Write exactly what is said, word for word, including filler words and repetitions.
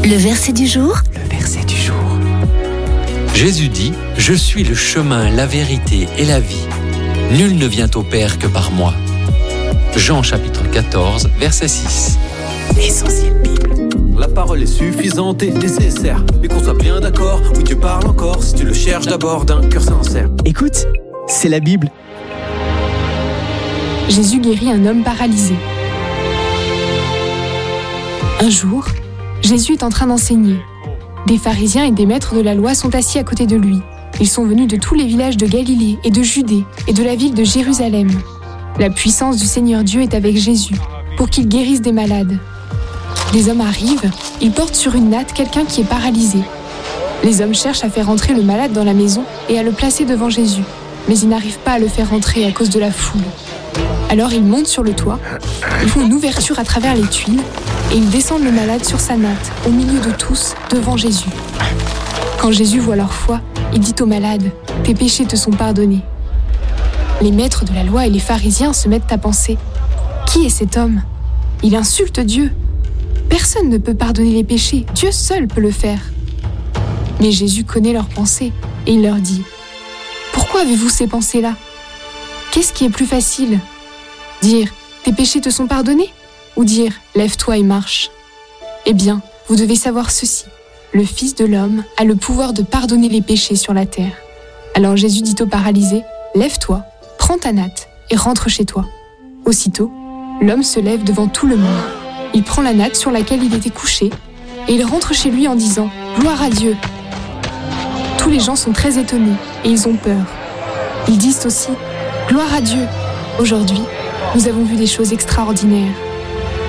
Le verset du jour. Le verset du jour. Jésus dit « Je suis le chemin, la vérité et la vie. Nul ne vient au Père que par moi. » Jean chapitre quatorze, verset six. Essentiel Bible. La parole est suffisante et nécessaire. Mais qu'on soit bien d'accord, oui Dieu parle encore. Si tu le cherches d'abord d'un cœur sincère. Écoute, c'est la Bible. Jésus guérit un homme paralysé. Un jour, Jésus est en train d'enseigner. Des pharisiens et des maîtres de la loi sont assis à côté de lui. Ils sont venus de tous les villages de Galilée et de Judée et de la ville de Jérusalem. La puissance du Seigneur Dieu est avec Jésus pour qu'il guérisse des malades. Des hommes arrivent, ils portent sur une natte quelqu'un qui est paralysé. Les hommes cherchent à faire entrer le malade dans la maison et à le placer devant Jésus, mais ils n'arrivent pas à le faire entrer à cause de la foule. Alors ils montent sur le toit, ils font une ouverture à travers les tuiles et ils descendent le malade sur sa natte, au milieu de tous, devant Jésus. Quand Jésus voit leur foi, il dit au malade « Tes péchés te sont pardonnés ». Les maîtres de la loi et les pharisiens se mettent à penser « Qui est cet homme ? Il insulte Dieu. Personne ne peut pardonner les péchés, Dieu seul peut le faire. » Mais Jésus connaît leurs pensées et il leur dit « Pourquoi avez-vous ces pensées-là ? Qu'est-ce qui est plus facile ? Dire « Tes péchés te sont pardonnés » ou dire « Lève-toi et marche ». Eh bien, vous devez savoir ceci. Le Fils de l'homme a le pouvoir de pardonner les péchés sur la terre. Alors Jésus dit au paralysé « Lève-toi, prends ta natte et rentre chez toi. » Aussitôt, l'homme se lève devant tout le monde. Il prend la natte sur laquelle il était couché et il rentre chez lui en disant « Gloire à Dieu !» Tous les gens sont très étonnés et ils ont peur. Ils disent aussi « Gloire à Dieu ! Aujourd'hui, nous avons vu des choses extraordinaires. »